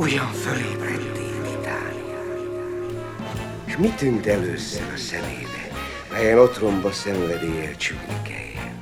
Ugyan fölébredtél, Titánia. S mi tűnt először a szemébe, melyen otromba szenvedéllyel csüggni kelljen?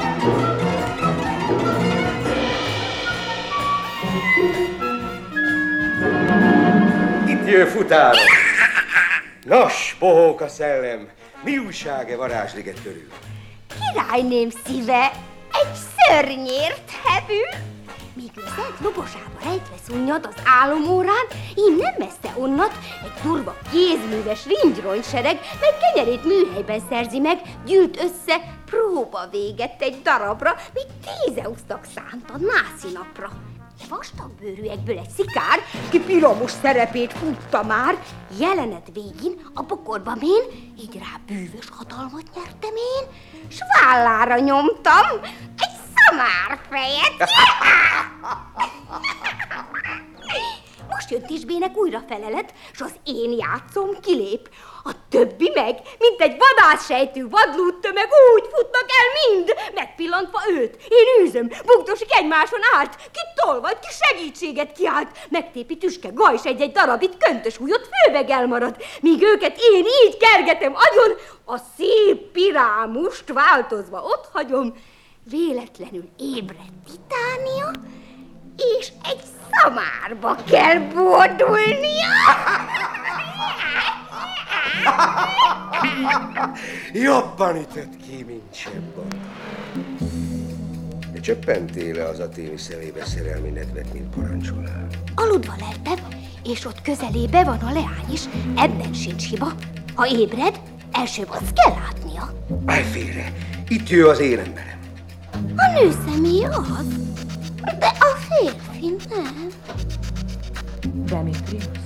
Itt jön futár! Nos, bohóka szellem, mi újság-e Varázsliget körül? Királyném szíve egy szörnyért hevül, míg ő szent lobosába rejtve szunnyad az álomórán, így nem messze onnat egy durva kézműves ringyrongysereg, mely kenyerét műhelyben szerzi meg, gyűlt össze, próba véget egy darabra, míg Tézeusznak szánt a nászinapra. Vastag bőrűekből egy szikár, ki piramos szerepét futta már, jelenet végén a bokorba mén, így rá bűvös hatalmat nyertem én, s vállára nyomtam egy szamárfejet. Most jött Tisbének újra felelet, s az én játszom kilép. A többi meg, mint egy vadászsejtű vadlúdtömeg úgy futnak el mind, megpillantva őt. Én űzöm, bugdosik egymáson árt, ki tolvad, ki segítséget kiált. Megtépi tüske, gajs egy-egy darabit, köntös hújott főveg elmarad, míg őket én így kergetem agyon, a szép pirámust változva ott hagyom. Véletlenül ébred Titánia, és egy szamárba kell bordulnia. Jobban ütött ki, mint sebban. De csöppentél-e az aténi szelébe szerelmi nedvet, mint parancsolál? Aludva leltem, és ott közelébe van a leány is, ebben sincs hiba. Ha ébred, első azt kell látnia. Állj félre, itt jön az én emberem. A nő személye az, de a férfi nem. Demetrius.